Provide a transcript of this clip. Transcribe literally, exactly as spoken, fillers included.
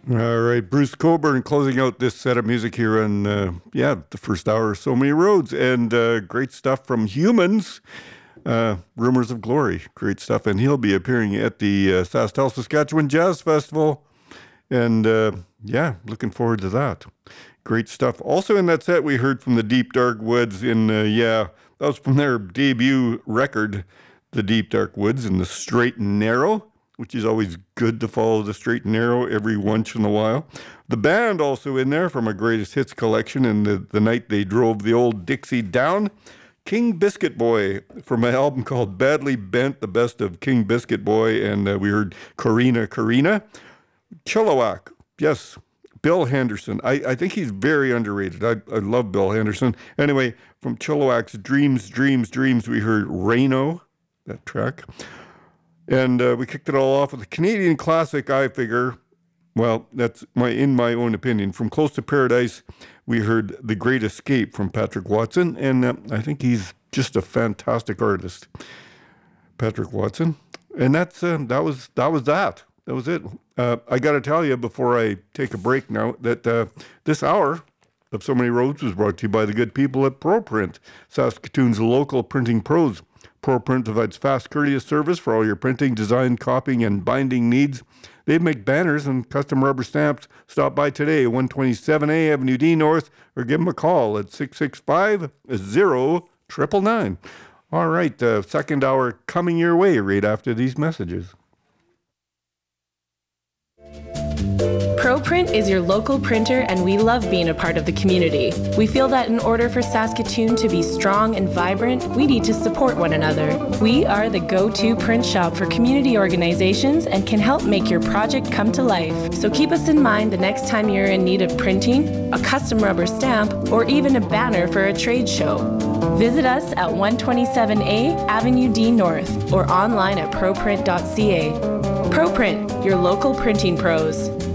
All right, Bruce Coburn closing out this set of music here on, uh, yeah, the first hour of So Many Roads. And uh, great stuff from Humans, uh, Rumors of Glory. Great stuff. And he'll be appearing at the uh, SaskTel, Saskatchewan Jazz Festival. And uh, yeah, looking forward to that. Great stuff. Also in that set, we heard from the Deep Dark Woods in, uh, yeah, that was from their debut record, The Deep Dark Woods in the Straight and Narrow, which is always good to follow the Straight and Narrow every once in a while. The band also in there from a greatest hits collection, and the, the night they drove the old Dixie down. King Biscuit Boy from an album called Badly Bent, the best of King Biscuit Boy, and uh, we heard Corina Corina. Chilliwack, yes, Bill Henderson. I, I think he's very underrated. I, I love Bill Henderson. Anyway, from Chilliwack's Dreams, Dreams, Dreams, we heard Reno, that track. And uh, we kicked it all off with a Canadian classic, I figure. Well, that's my in my own opinion. From Close to Paradise, we heard The Great Escape from Patrick Watson. And uh, I think he's just a fantastic artist, Patrick Watson. And that's uh, that was that was that. That was it. Uh, I got to tell you before I take a break now that uh, this hour of So Many Roads was brought to you by the good people at ProPrint, Saskatoon's local printing pros. ProPrint provides fast, courteous service for all your printing, design, copying, and binding needs. They make banners and custom rubber stamps. Stop by today, one twenty-seven A Avenue D North, or give them a call at six six five, zero nine nine nine. All right, uh, second hour coming your way right after these messages. ProPrint is your local printer, and we love being a part of the community. We feel that in order for Saskatoon to be strong and vibrant, we need to support one another. We are the go-to print shop for community organizations and can help make your project come to life. So keep us in mind the next time you're in need of printing, a custom rubber stamp, or even a banner for a trade show. Visit us at one twenty-seven A Avenue D North or online at proprint dot c a. ProPrint, your local printing pros.